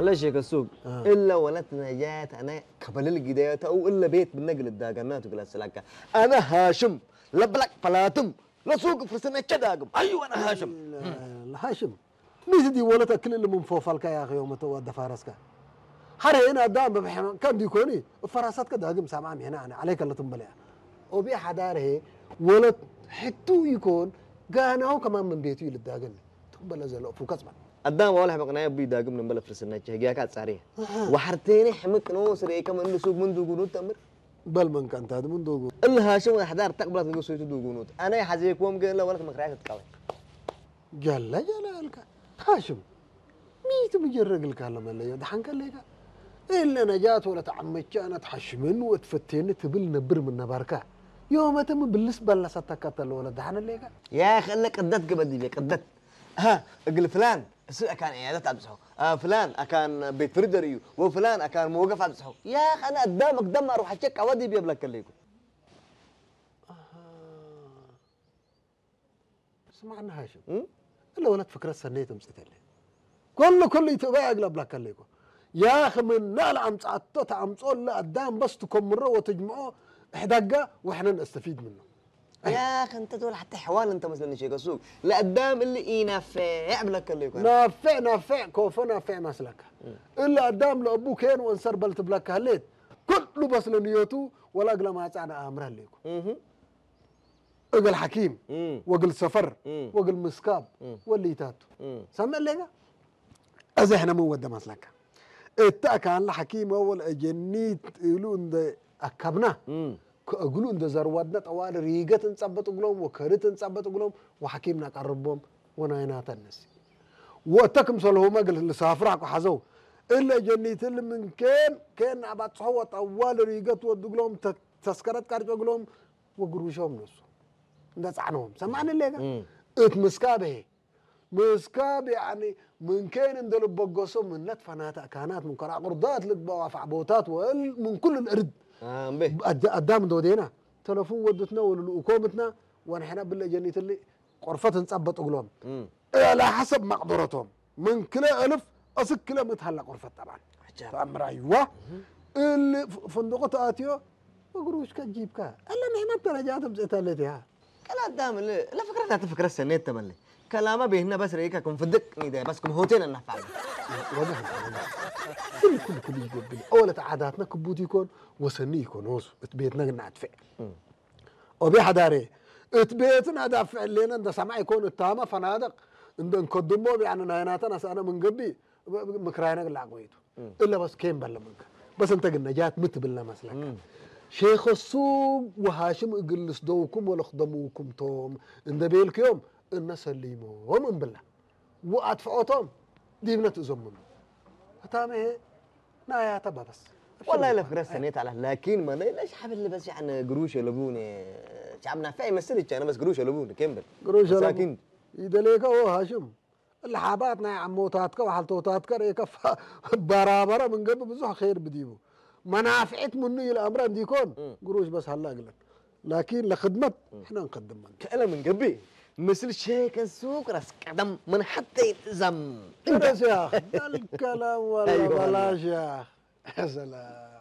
معلش يا كسوق الا ولد نجات انا قبل القدايه او الا بيت بالنقل الداقنات وقال السلاكه انا هاشم لبلك فلاتم لا سوق فرسنا كداقم ايوه انا هاشم لا هاشم ميز دي ولا تاكل اللي من فوفالك يا اخي يوم تودى فارسك حري هنا قدام بحنا كان ديكوني فراسات كداقم سامعني هنا انا عليك اللي تنبلع وبي حداره ولد حتو يكون قانعوا كمان من بيتي للداقن تنبلع زي لو فوكس بعد قدام ولا حمقنا يبي داقم نبلا فرسنا هي كانت ساريه وحرتيني حمق نوس ري كمان سوق من دوغونوت تمر بل من كانت هذا من دوغو الله هاشم احدار تقبلت نقول سويت دوغونوت انا حزيك وام قال له ولك مكراك تقوي جل جلالك هاشم ميت مجرق الكلام اللي يدحنك اللي إلا نجات ولا تعمتش أنا تحشمن وتفتين تبل نبر من نباركه يوم تم بالنسبة لستكتل ولا دحن اللي يا اخي انك قدت قبل دي قدت ها اقول فلان كان عيادات عبد الصحو فلان كان بيت فردريو وفلان كان موقف عبد الصحو يا اخي انا قدامك دم اروح اشيك اودي بيبلك الليكو سمعنا هاشم الا ولد فكره سنيت مستتل كل يتبع اقلب لك الليكو يا اخي من نال امصعته تعمصوا لا قدام بس تكمروا وتجمعوا احدقه واحنا نستفيد منه يا اخي انت تقول حتى حوال انت مثلا شيء السوق لقدام اللي ينافع بلك الليكو نافع كوف نافع مسلك الا قدام لابوك كان وانسر بلت بلك هليت كله بس لنيته ولا اقل ما انا امره ليكو اقل حكيم واقل سفر واقل مسكاب واللي تاتو سمع ليك از احنا مو ود مسلك كان الحكيم اول اجنيت يقولون ده اكبنا يقولون ده زرودنا طوال ريقه نصبط قلوم وكرت نصبط قلوم وحكيمنا قربهم وناينات الناس وتكم صلهم قال لسافرك وحزو الا جنيت اللي من كان ابات صوت طوال ريقه ودقلهم تذكرت كارج قلوم وقروشهم نص ده عنهم سمعني ليه مسكابه مسكاب يعني من كان اندل بقصهم من نتفنات كانت من قراء قردات للبوافع بوتات من كل الارض قدام دودينا تلفون ودتنا والحكومتنا ونحن بالله جنيت اللي قرفه نصبط قلوم على حسب مقدرتهم من كلا الف اصك كلا متهلا قرفه طبعا تامر ايوه اللي فندقه اتيو وقروش كجيبك الا نعمت درجات بزيتالتها كلا قدام لا فكرة فكرة سنيت تملي كلامه بيهنا بس ريكا كم فدك نيدا بس كم هوتين النفع كل يقبل أول عاداتنا كبوتي يكون وسني يكون هوس بيتنا نعتفع وبي حداري بيتنا دافع لنا ده سمع يكون التامة فنادق عند نقدمه يعني نايناتنا أنا من قبي مكراينا اللي عقويته إلا بس كين بلا منك بس أنت النجاة متبلا مسلك شيخ السوق وهاشم اجلس دوكم ولا خدموكم توم عند بيلك يوم الناس اللي ومن بالله وادفعوتهم دي بنت زمم فتامه نايا تبا بس والله لا فكرة سنيت على لكن ما ليش حابب اللي بس يعني قروش يلبوني شعبنا فاي مسلك انا بس قروش يلبوني كمل قروش لكن اذا ليك هو هاشم الحاباتنا يا عموتاتك وحلتوتاتك ريك برابره من قبل بزح خير بديبو منافعت منه الامر عندي يكون قروش بس هلا اقلك لكن لخدمت احنا نقدم من كلام من قبل مثل شيك السوق راس قدم من حتى يتزم بس يا اخي الكلام ولا بلاش يا اخي يا سلام